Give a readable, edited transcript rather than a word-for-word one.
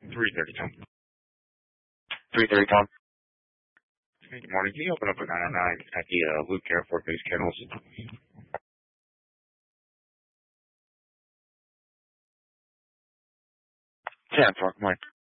330, Tom. 330, Tom. Hey, good morning. Can you open up a 909 at the Luke Air Force Base Kennels? 10, Mike.